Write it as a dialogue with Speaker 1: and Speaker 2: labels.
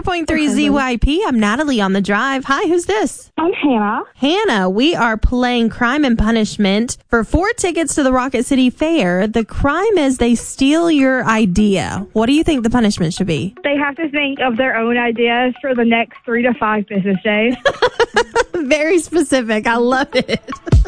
Speaker 1: 104.3 ZYP. I'm Natalie on the drive. Hi, who's this?
Speaker 2: I'm Hannah.
Speaker 1: Hannah, we are playing Crime and Punishment for 4 tickets to the Rocket City Fair. The crime is they steal your idea. What do you think the punishment should be?
Speaker 2: They have to think of their own ideas for the next 3 to 5 business days.
Speaker 1: Very specific. I love it.